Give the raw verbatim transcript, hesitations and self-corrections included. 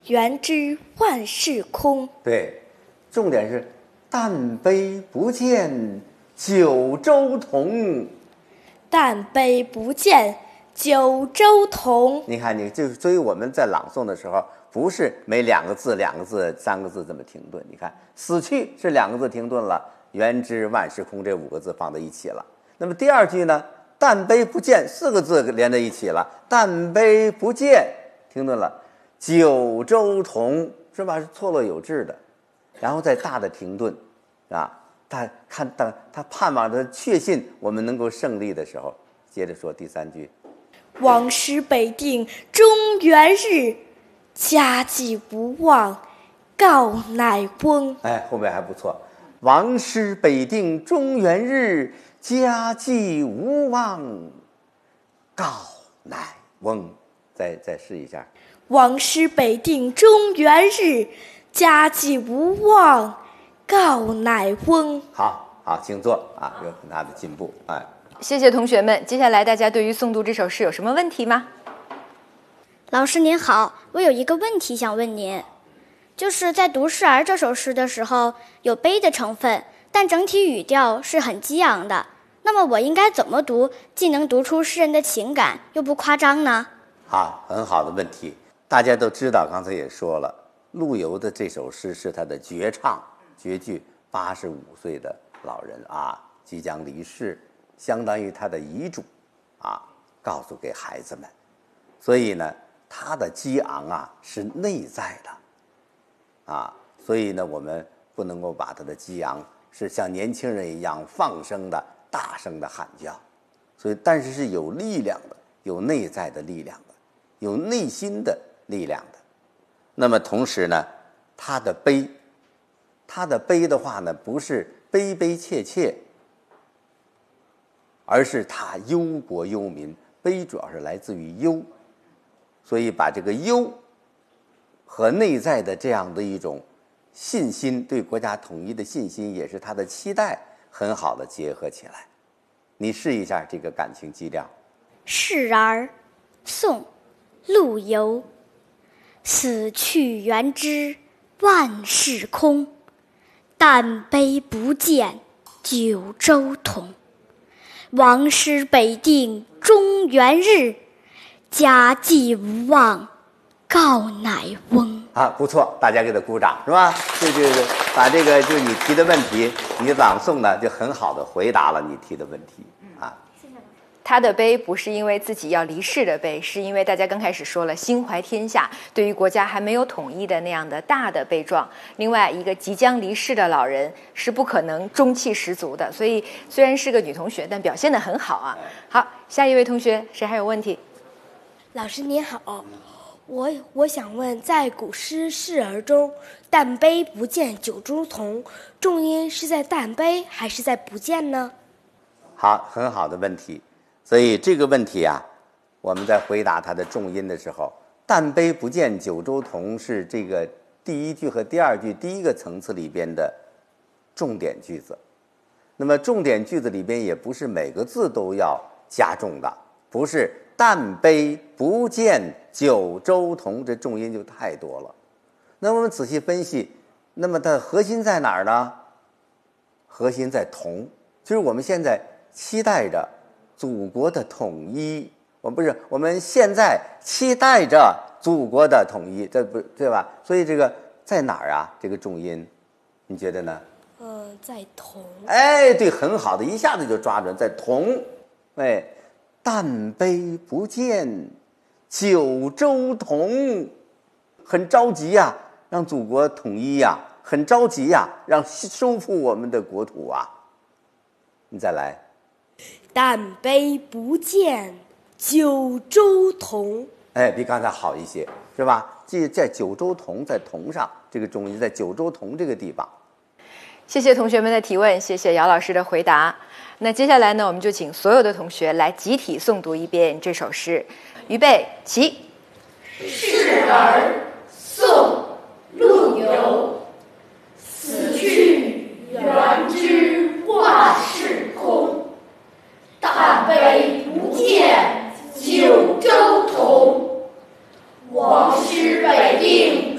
原知万事空。 对，重点是但悲不见九州同。 但悲不见九州同。 你看，你就所以我们在朗诵的时候，不是每两个字、两个字、三个字这么停顿。你看，死去是两个字停顿了，原知万事空这五个字放在一起了。那么第二句呢，但悲不见四个字连在一起了，但悲不见停顿了，九州同是吧？是错落有致的，然后再大的停顿啊。他看到他盼望着确信我们能够胜利的时候，接着说第三句： 王师北定中原日，家祭无忘告乃翁。 哎，后面还不错。王师北定中原日，家祭无忘告乃翁。再再试一下。 王师北定中原日，家祭无忘告乃翁。 好好，请坐啊，有很大的进步。哎， 谢谢同学们。接下来大家对于诵读这首诗有什么问题吗？ 老师您好，我有一个问题想问您，就是在读《示儿》这首诗的时候，有悲的成分，但整体语调是很激昂的。那么我应该怎么读，既能读出诗人的情感，又不夸张呢？ 好，很好的问题。大家都知道，刚才也说了，陆游的这首诗是他的绝唱绝句，八十五岁的老人啊，即将离世，相当于他的遗嘱啊，告诉给孩子们。所以呢，他的激昂啊是内在的啊，所以呢，我们不能够把他的激昂是像年轻人一样放声的、大声的喊叫，所以但是是有力量的，有内在的力量的，有内心的力量的。那么同时呢，他的悲，他的悲的话呢，不是悲悲切切，而是他忧国忧民，悲主要是来自于忧，所以把这个忧和内在的这样的一种信心，对国家统一的信心，也是他的期待，很好的结合起来。你试一下这个感情基调。 示儿，宋，陆游。死去元知万事空，但悲不见九州同。王师北定中原日，家祭无忘告乃翁。 啊，不错，大家给他鼓掌，是吧？这就是把这个就是你提的问题，你朗诵呢就很好的回答了你提的问题啊。 他的悲不是因为自己要离世的悲，是因为大家刚开始说了心怀天下，对于国家还没有统一的那样的大的悲壮。另外一个即将离世的老人是不可能中气十足的，所以虽然是个女同学，但表现得很好啊。好，下一位同学，谁还有问题？ 老师您好，我我想问，在古诗《示儿》中，但悲不见九州同，重音是在但悲还是在不见呢？ 好，很好的问题。所以这个问题啊，我们在回答它的重音的时候，但悲不见九州同是这个第一句和第二句第一个层次里边的重点句子。那么重点句子里边也不是每个字都要加重的，不是但悲不见九州同，这重音就太多了。那我们仔细分析，那么它的核心在哪儿呢？核心在同，就是我们现在期待着祖国的统一，我们不是我们现在期待着祖国的统一，这不对吧？所以这个在哪儿啊？这个重音，你觉得呢？ 呃，在同。 哎，对，很好的，一下子就抓准在同。哎，但悲不见九州同，很着急呀、啊，让祖国统一呀、啊，很着急呀、啊，让收复我们的国土啊。你再来。 但悲不见九州同， 哎，比刚才好一些，是吧？这在九州同，在同上，这个重音在九州同这个地方。 谢谢同学们的提问，谢谢姚老师的回答。那接下来呢，我们就请所有的同学来集体诵读一遍这首诗。预备，起。 示儿。